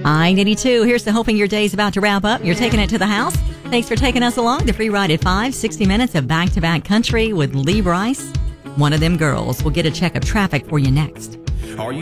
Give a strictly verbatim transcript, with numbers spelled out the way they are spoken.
I eighty-two, here's to hoping your day's about to wrap up. You're taking it to the house. Thanks for taking us along. The free ride at five, sixty minutes of back-to-back country with Lee Brice. One of them girls will get a check of traffic for you next. Are you